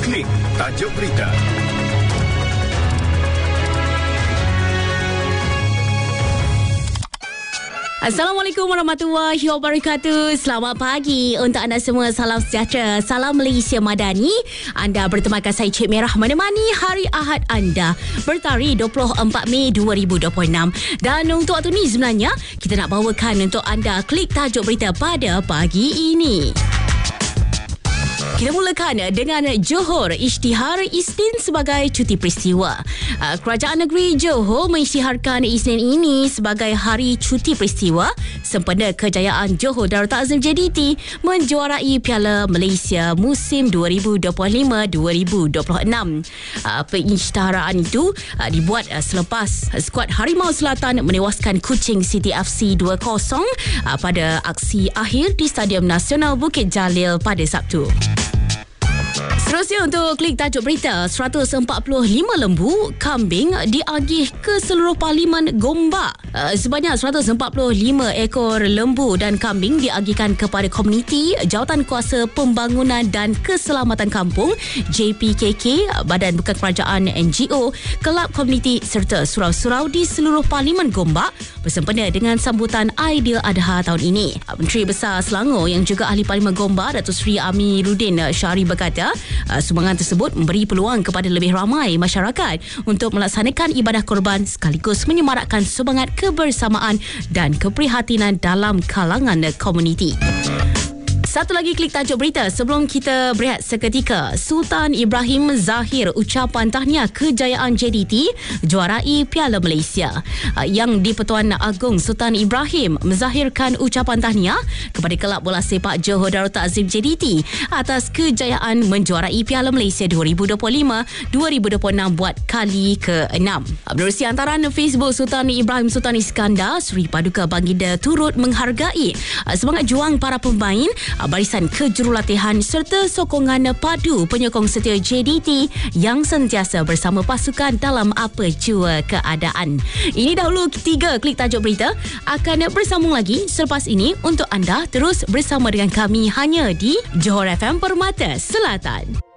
Klik tajuk berita. Assalamualaikum warahmatullahi wabarakatuh. Selamat pagi untuk anda semua. Salam sejahtera. Salam Malaysia Madani. Anda bertemakan saya Cik Merah menemani hari Ahad anda bertarikh 24 Mei 2026. Dan untuk waktu ni sebenarnya kita nak bawakan untuk anda klik tajuk berita pada pagi ini. Kita mulakan dengan Johor isytihar Isnin sebagai cuti peristiwa. Kerajaan Negeri Johor mengisytiharkan Isnin ini sebagai hari cuti peristiwa sempena kejayaan Johor Darul Ta'zim JDT menjuarai Piala Malaysia musim 2025-2026. Pengisytiharan itu dibuat selepas skuad Harimau Selatan menewaskan Kuching City FC 2-0 pada aksi akhir di Stadium Nasional Bukit Jalil pada Sabtu. Seterusnya untuk klik tajuk berita, 145 lembu, kambing diagih ke seluruh Parlimen Gombak. Sebanyak 145 ekor lembu dan kambing diagihkan kepada komuniti Jawatan Kuasa Pembangunan dan Keselamatan Kampung JPKK, Badan Bukan Kerajaan NGO, kelab komuniti serta surau-surau di seluruh Parlimen Gombak bersempena dengan sambutan Aidiladha tahun ini. Menteri Besar Selangor yang juga Ahli Parlimen Gombak, Datuk Seri Amiruddin Syari berkata, sumbangan tersebut memberi peluang kepada lebih ramai masyarakat untuk melaksanakan ibadah korban sekaligus menyemarakkan semangat kebersamaan dan keprihatinan dalam kalangan komuniti. Satu lagi klik tajuk berita sebelum kita berehat seketika. Sultan Ibrahim Zahir ucapan tahniah kejayaan JDT juarai Piala Malaysia. Yang di-Pertuan Agong Sultan Ibrahim menzahirkan ucapan tahniah kepada kelab bola sepak Johor Darul Ta'zim JDT atas kejayaan menjuarai Piala Malaysia 2025-2026 buat kali ke-6. Menerusi hantaran Facebook Sultan Ibrahim Sultan Iskandar, Sri Paduka Baginda turut menghargai semangat juang para pemain, barisan kejurulatihan serta sokongan padu penyokong setia JDT yang sentiasa bersama pasukan dalam apa jua keadaan. Ini dahulu 3 klik tajuk berita. Akan bersambung lagi selepas ini untuk anda terus bersama dengan kami hanya di Johor FM Permata Selatan.